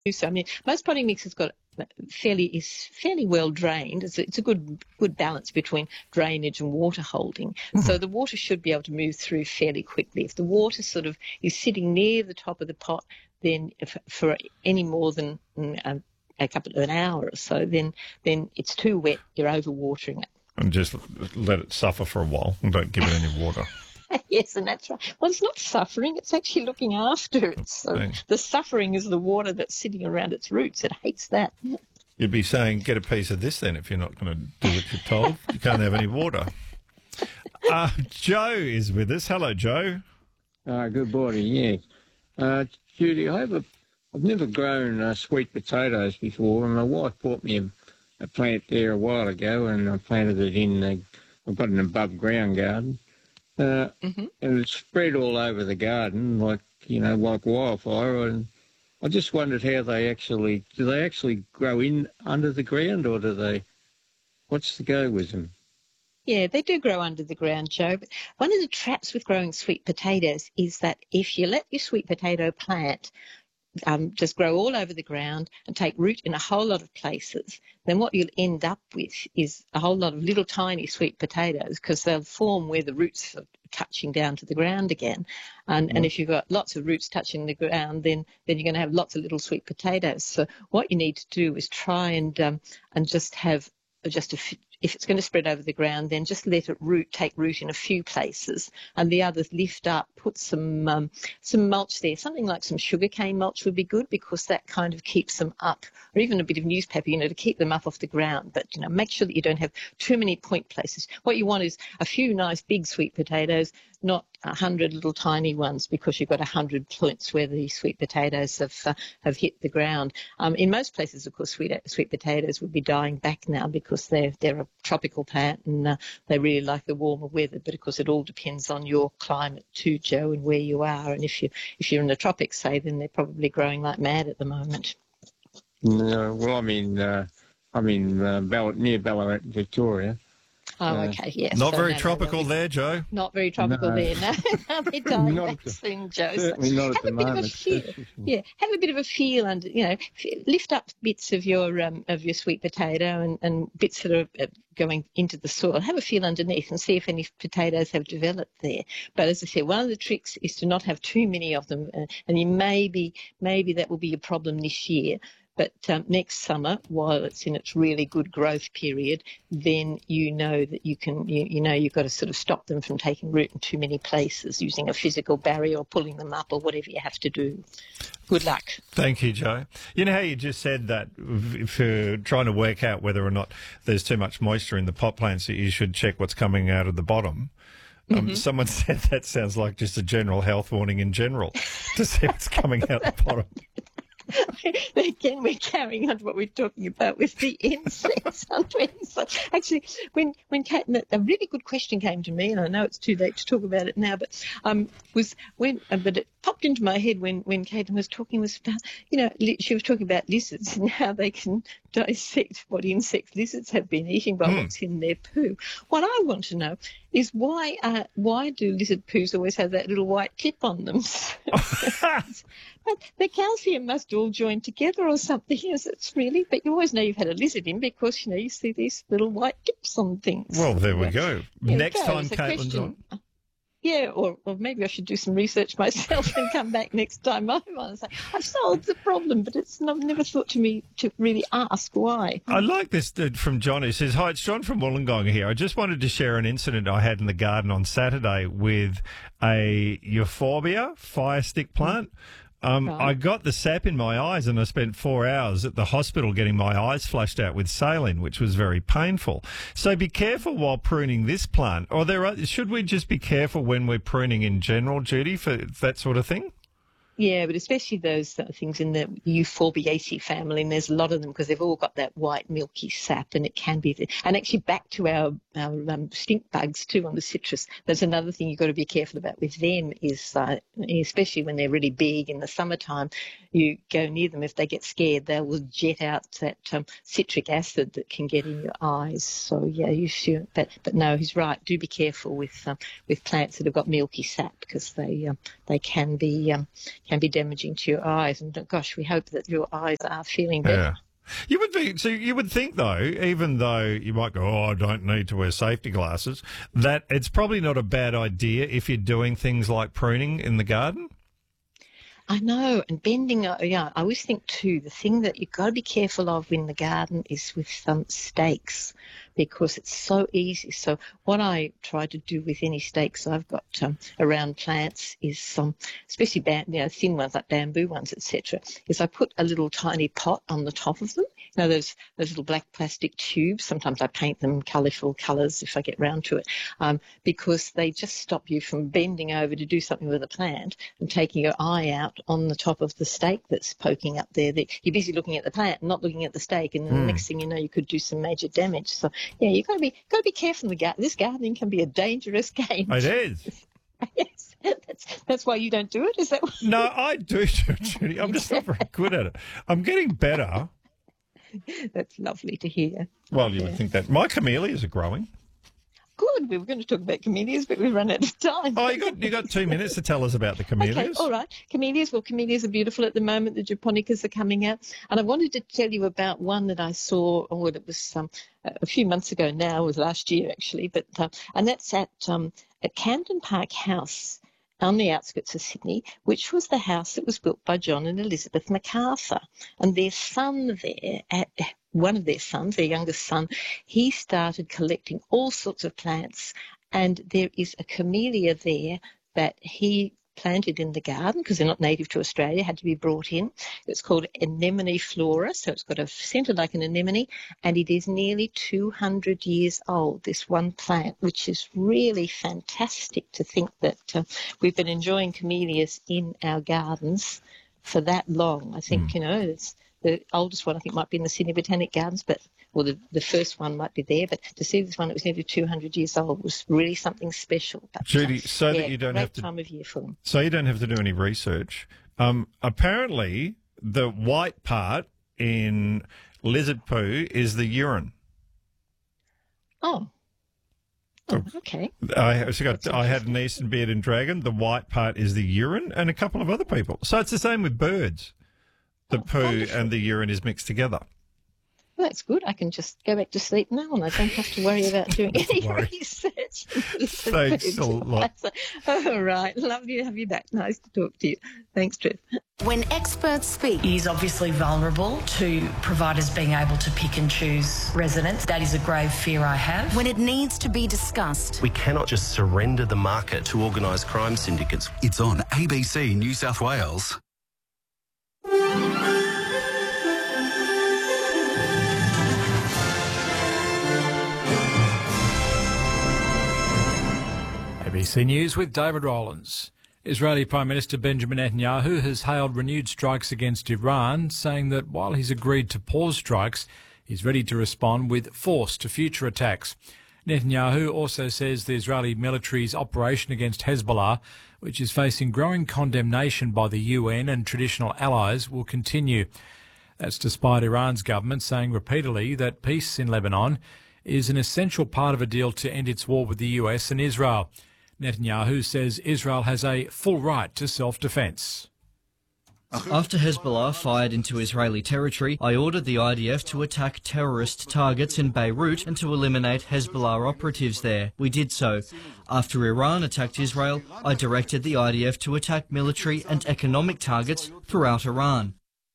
So, I mean, most potting mix has got fairly well drained. It's a good balance between drainage and water holding. So the water should be able to move through fairly quickly. If the water sort of is sitting near the top of the pot, then for any more than a couple of an hour or so, then it's too wet. You're overwatering it. And just let it suffer for a while and don't give it any water. Yes, and that's right. Well, it's not suffering, it's actually looking after it. So the suffering is the water that's sitting around its roots. It hates that. You'd be saying, get a piece of this then if you're not going to do what you're told. You can't have any water. Joe is with us. Hello, Joe. Good morning, yes. Judy, I've never grown sweet potatoes before, and my wife bought me a plant there a while ago, and I planted it in, I've got an above ground garden. And it's spread all over the garden like wildfire. And I just wondered how do they actually grow in under the ground, or what's the go with them? Yeah, they do grow under the ground, Joe. But one of the traps with growing sweet potatoes is that if you let your sweet potato plant just grow all over the ground and take root in a whole lot of places, then what you'll end up with is a whole lot of little tiny sweet potatoes, because they'll form where the roots are touching down to the ground again. And if you've got lots of roots touching the ground, then you're going to have lots of little sweet potatoes. So what you need to do is try and just have if it's going to spread over the ground, then just let it take root in a few places, and the others lift up. Put some mulch there. Something like some sugarcane mulch would be good, because that kind of keeps them up, or even a bit of newspaper, to keep them up off the ground. But make sure that you don't have too many point places. What you want is a few nice big sweet potatoes, not 100 little tiny ones, because you've got 100 points where the sweet potatoes have hit the ground. In most places, of course, sweet potatoes would be dying back now, because they're a tropical plant, and they really like the warmer weather. But of course, it all depends on your climate too, Joe, and where you are. And if you're in the tropics, say, then they're probably growing like mad at the moment. No, well, near Ballarat, Victoria. Oh, okay, yes. Not very tropical there, Joe. Not very tropical there, no. They're dying back soon, Joe. Certainly not at the moment. Have a bit of a feel under, lift up bits of your sweet potato and bits that are going into the soil. Have a feel underneath and see if any potatoes have developed there. But as I said, one of the tricks is to not have too many of them, and you maybe that will be a problem this year. But next summer, while it's in its really good growth period, then that you've got to sort of stop them from taking root in too many places, using a physical barrier or pulling them up or whatever you have to do. Good luck. Thank you, Joe. You know how you just said that if you're trying to work out whether or not there's too much moisture in the pot plants, that you should check what's coming out of the bottom. Someone said that sounds like just a general health warning in general, to see what's coming out the bottom. Again, we're carrying on to what we're talking about with the insects. Actually, when a really good question came to me, and I know it's too late to talk about it now, but but it popped into my head when Caitlin was talking, was about, she was talking about lizards and how they can dissect what insects lizards have been eating by what's in their poo. What I want to know is why do lizard poos always have that little white tip on them? The calcium must all join together or something, but you always know you've had a lizard in, because, you see these little white tips on things. Well, there we go. Next time Caitlin's on. Yeah, or maybe I should do some research myself and come back next time I'm on and say, I've solved the problem, but I've never thought to really ask why. I like this from John, who says, hi, it's John from Wollongong here. I just wanted to share an incident I had in the garden on Saturday with a euphorbia fire stick plant. I got the sap in my eyes, and I spent 4 hours at the hospital getting my eyes flushed out with saline, which was very painful. So be careful while pruning this plant. Or should we just be careful when we're pruning in general, Judy, for that sort of thing? Yeah, but especially those things in the Euphorbiaceae family, and there's a lot of them because they've all got that white milky sap, and it can be. And actually, back to our stink bugs too on the citrus. There's another thing you've got to be careful about with them is, especially when they're really big in the summertime, you go near them, if they get scared, they will jet out that citric acid that can get in your eyes. So yeah, you should. But no, he's right. Do be careful with plants that have got milky sap, because they can be can be damaging to your eyes. And gosh, we hope that your eyes are feeling better. Yeah. You would think though, even though you might go, oh, I don't need to wear safety glasses, that it's probably not a bad idea if you're doing things like pruning in the garden. I know, and bending, I always think too, the thing that you've got to be careful of in the garden is with stakes, because it's so easy. So what I try to do with any stakes I've got around plants is, especially thin ones like bamboo ones, etc., is I put a little tiny pot on the top of them. You know, those little black plastic tubes. Sometimes I paint them colourful colours if I get round to it, because they just stop you from bending over to do something with a plant and taking your eye out on the top of the stake that's poking up there. You're busy looking at the plant, not looking at the stake, and then the next thing you know, you could do some major damage. So yeah, you've got to be careful. This gardening can be a dangerous game. It is. Yes, that's why you don't do it. Is that why? No, I do, Judy. I'm just not very good at it. I'm getting better. That's lovely to hear. Well, you would think that. My camellias are growing. Good. We were going to talk about camellias, but we've run out of time. Oh, you got 2 minutes to tell us about the camellias. Okay, all right. Camellias. Well, camellias are beautiful at the moment. The japonicas are coming out, and I wanted to tell you about one that I saw. Oh, it was a few months ago now. It was last year actually, but and that's at Camden Park House on the outskirts of Sydney, which was the house that was built by John and Elizabeth MacArthur. And their son there, one of their sons, their youngest son, he started collecting all sorts of plants. And there is a camellia there that he planted in the garden because they're not native to Australia, had to be brought in. It's called Anemone flora, so it's got a centre like an anemone, and it is nearly 200 years old, this one plant, which is really fantastic to think that we've been enjoying camellias in our gardens for that long. I think, it's the oldest one I think might be in the Sydney Botanic Gardens, or the first one might be there, but to see this one that was nearly 200 years old was really something special. But, Judy, that you don't have to, time of year for them. So you don't have to do any research. Apparently, the white part in lizard poo is the urine. Oh, okay. I had an eastern bearded dragon. The white part is the urine, and a couple of other people. So it's the same with birds. The poo wonderful. And the urine is mixed together. Well, that's good. I can just go back to sleep now and I don't have to worry about doing any research. Thanks a lot. All right. Lovely to have you back. Nice to talk to you. Thanks, Trev. When experts speak, he is obviously vulnerable to providers being able to pick and choose residents. That is a grave fear I have. When it needs to be discussed. We cannot just surrender the market to organised crime syndicates. It's on ABC New South Wales. ABC News with David Rowlands. Israeli Prime Minister Benjamin Netanyahu has hailed renewed strikes against Iran, saying that while he's agreed to pause strikes, he's ready to respond with force to future attacks. Netanyahu also says the Israeli military's operation against Hezbollah, which is facing growing condemnation by the UN and traditional allies, will continue. That's despite Iran's government saying repeatedly that peace in Lebanon is an essential part of a deal to end its war with the US and Israel. Netanyahu says Israel has a full right to self-defense. After Hezbollah fired into Israeli territory, I ordered the IDF to attack terrorist targets in Beirut and to eliminate Hezbollah operatives there. We did so. After Iran attacked Israel, I directed the IDF to attack military and economic targets throughout Iran.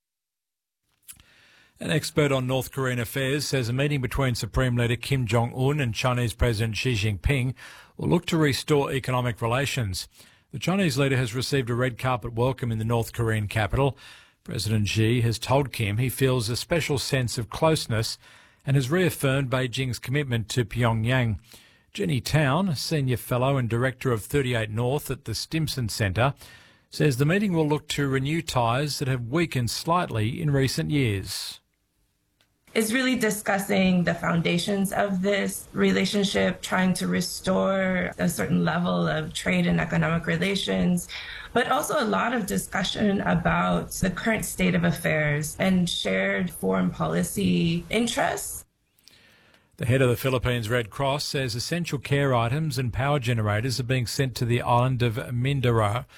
An expert on North Korean affairs says a meeting between Supreme Leader Kim Jong-un and Chinese President Xi Jinping will look to restore economic relations. The Chinese leader has received a red carpet welcome in the North Korean capital. President Xi has told Kim he feels a special sense of closeness and has reaffirmed Beijing's commitment to Pyongyang. Jenny Town, Senior Fellow and Director of 38 North at the Stimson Centre, says the meeting will look to renew ties that have weakened slightly in recent years. Is really discussing the foundations of this relationship, trying to restore a certain level of trade and economic relations, but also a lot of discussion about the current state of affairs and shared foreign policy interests. The head of the Philippines Red Cross says essential care items and power generators are being sent to the island of Mindanao,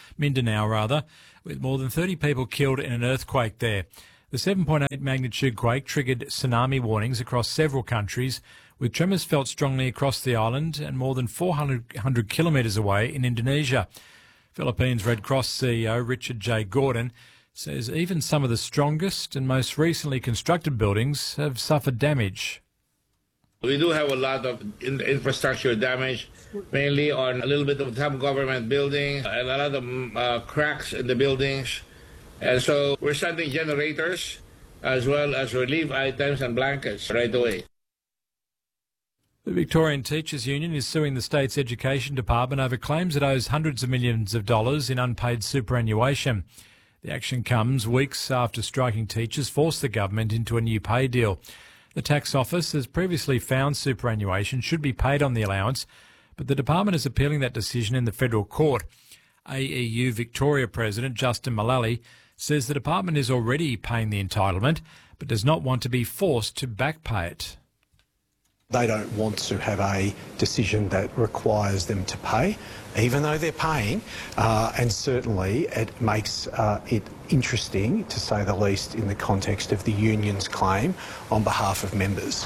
with more than 30 people killed in an earthquake there. The 7.8 magnitude quake triggered tsunami warnings across several countries, with tremors felt strongly across the island and more than 400 kilometres away in Indonesia. Philippines Red Cross CEO Richard J. Gordon says even some of the strongest and most recently constructed buildings have suffered damage. We do have a lot of infrastructure damage, mainly on a little bit of some government buildings and a lot of cracks in the buildings. And so we're sending generators as well as relief items and blankets right away. The Victorian Teachers Union is suing the state's Education Department over claims it owes hundreds of millions of dollars in unpaid superannuation. The action comes weeks after striking teachers forced the government into a new pay deal. The tax office has previously found superannuation should be paid on the allowance, but the department is appealing that decision in the federal court. AEU Victoria President Justin Mullally says the department is already paying the entitlement, but does not want to be forced to back pay it. They don't want to have a decision that requires them to pay, even though they're paying, and certainly it makes it interesting, to say the least, in the context of the union's claim on behalf of members.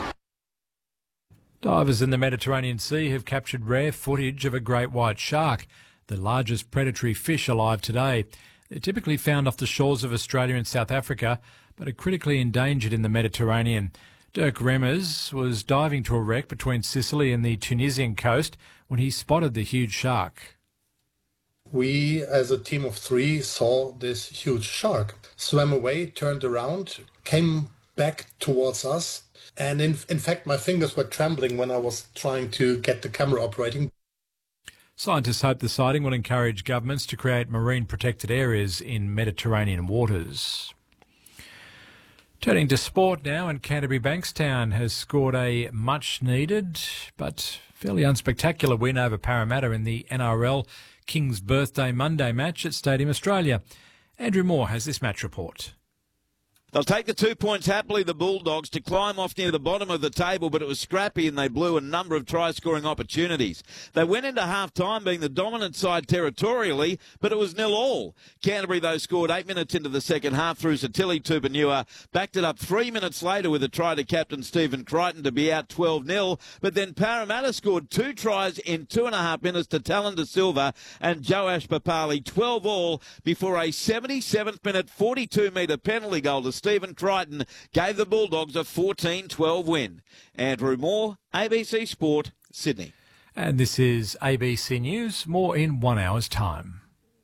Divers in the Mediterranean Sea have captured rare footage of a great white shark, the largest predatory fish alive today. They're typically found off the shores of Australia and South Africa, but are critically endangered in the Mediterranean. Dirk Remmers was diving to a wreck between Sicily and the Tunisian coast when he spotted the huge shark. We, as a team of 3, saw this huge shark, swam away, turned around, came back towards us, and in fact my fingers were trembling when I was trying to get the camera operating. Scientists hope the sighting will encourage governments to create marine protected areas in Mediterranean waters. Turning to sport now, and Canterbury Bankstown has scored a much-needed but fairly unspectacular win over Parramatta in the NRL King's Birthday Monday match at Stadium Australia. Andrew Moore has this match report. They'll take the 2 points happily, the Bulldogs, to climb off near the bottom of the table, but it was scrappy and they blew a number of try-scoring opportunities. They went into half-time being the dominant side territorially, but it was 0-0. Canterbury, though, scored 8 minutes into the second half through Satili Tupanua, backed it up 3 minutes later with a try to captain Stephen Crichton to be out 12-0, but then Parramatta scored 2 tries in 2.5 minutes to Talon De Silva and Joash Papali, 12-all, before a 77th minute 42-metre penalty goal to Stephen Crichton gave the Bulldogs a 14-12 win. Andrew Moore, ABC Sport, Sydney. And this is ABC News. More in 1 hour's time.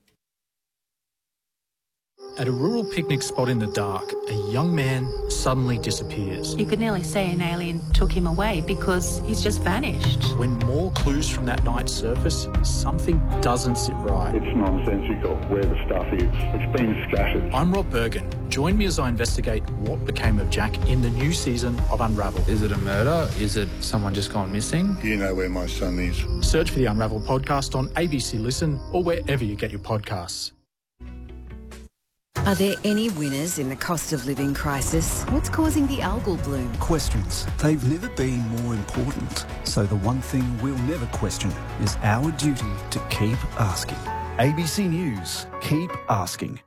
At a rural picnic spot in the dark, a young man suddenly disappears. You could nearly say an alien took him away because he's just vanished. When more clues from that night surface, something doesn't sit right. It's nonsensical where the stuff is. It's been scattered. I'm Rob Bergen. Join me as I investigate what became of Jack in the new season of Unravel. Is it a murder? Is it someone just gone missing? Do you know where my son is? Search for the Unravel podcast on ABC Listen or wherever you get your podcasts. Are there any winners in the cost of living crisis? What's causing the algal bloom? Questions. They've never been more important. So the one thing we'll never question is our duty to keep asking. ABC News. Keep asking.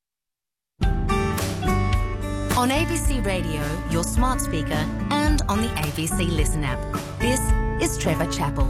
On ABC Radio, your smart speaker, and on the ABC Listen app. This is Trevor Chappell.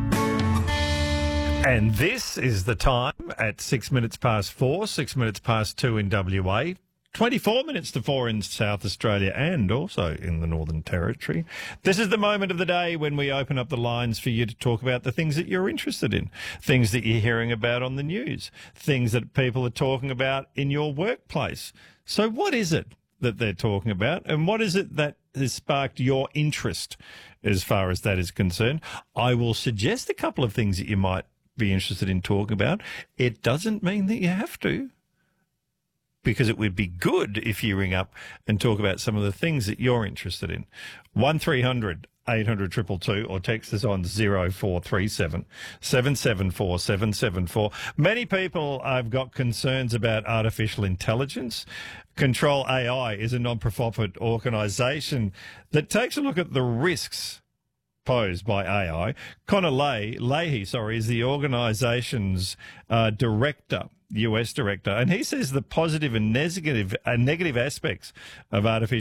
And this is the time at 6 minutes past 4, 6 minutes past 2 in WA, 24 minutes to 4 in South Australia and also in the Northern Territory. This is the moment of the day when we open up the lines for you to talk about the things that you're interested in, things that you're hearing about on the news, things that people are talking about in your workplace. So what is it that they're talking about, and what is it that has sparked your interest as far as that is concerned? I will suggest a couple of things that you might be interested in talking about. It doesn't mean that you have to, because it would be good if you ring up and talk about some of the things that you're interested in. 1300 800 222 or text us on 0437 774 774. Many people have got concerns about artificial intelligence. Control AI is a non-profit organisation that takes a look at the risks posed by AI. Connor Leahy, is the organisation's director, US director, and he says the positive and negative aspects of artificial